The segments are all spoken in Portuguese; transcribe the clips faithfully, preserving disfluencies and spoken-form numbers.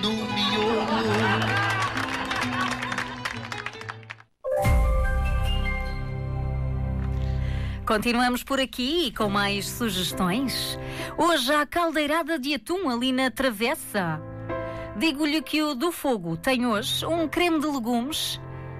no miolo. Continuamos por aqui com mais sugestões. Hoje há caldeirada de atum ali na Travessa. Digo-lhe que o do Fogo tem hoje um creme de legumes.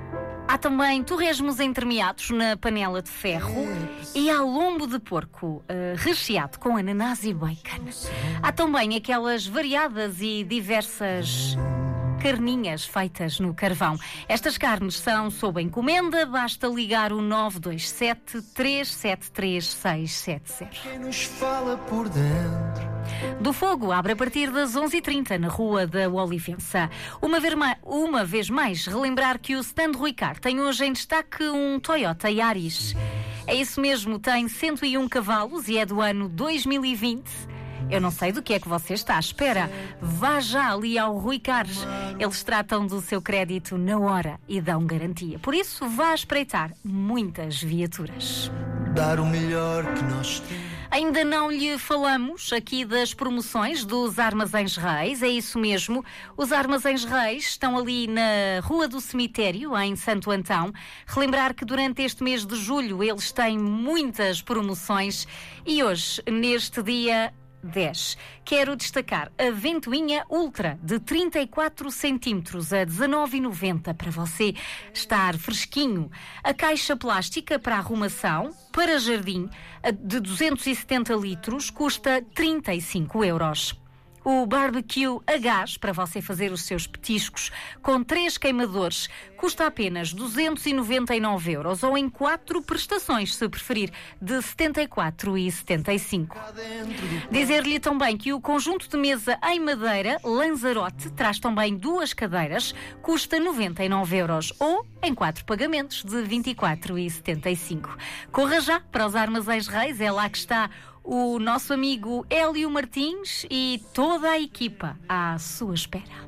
Há também torresmos entremeados na panela de ferro e há lombo de porco uh, recheado com ananás e bacon. Há também aquelas variadas e diversas carninhas feitas no carvão. Estas carnes são sob encomenda, basta ligar o nove dois sete, três sete três, seis sete zero. Quem nos fala por dentro. Do Fogo abre a partir das onze e trinta na Rua da Olivença. Uma vez, mais, uma vez mais, relembrar que o stand Rui Car tem hoje em destaque um Toyota Yaris. É isso mesmo, tem cento e um cavalos e é do ano dois mil e vinte. Eu não sei do que é que você está à espera. Vá já ali ao Rui Cars. Eles tratam do seu crédito na hora e dão garantia. Por isso, vá espreitar muitas viaturas. Dar o melhor que nós temos. Ainda não lhe falamos aqui das promoções dos Armazéns Reis, é isso mesmo. Os Armazéns Reis estão ali na Rua do Cemitério, em Santo Antão. Relembrar que durante este mês de julho eles têm muitas promoções e hoje, neste dia dez, quero destacar a ventoinha Ultra de trinta e quatro centímetros a dezenove e noventa para você estar fresquinho. A caixa plástica para arrumação para jardim de duzentos e setenta litros custa trinta e cinco euros. O barbecue a gás para você fazer os seus petiscos com três queimadores custa apenas duzentos e noventa e nove euros ou em quatro prestações, se preferir, de setenta e quatro e setenta e cinco. Dizer-lhe também que o conjunto de mesa em madeira Lanzarote traz também duas cadeiras, custa noventa e nove euros ou em quatro pagamentos de vinte e quatro e setenta e cinco. Corra já para os Armazéns Reis, é lá que está o nosso amigo Hélio Martins e toda a equipa à sua espera.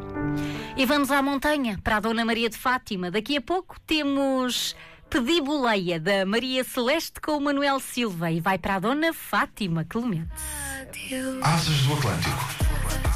E vamos à montanha, para a Dona Maria de Fátima. Daqui a pouco temos Pediboleia, da Maria Celeste com o Manuel Silva. E vai para a Dona Fátima Clemente. Asas do Atlântico.